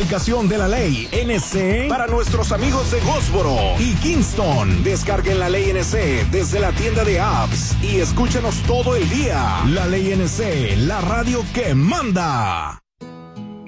aplicación de La Ley NC para nuestros amigos de Goldsboro y Kingston. Descarguen La Ley NC desde la tienda de apps y escúchanos todo el día. La Ley NC, la radio que manda.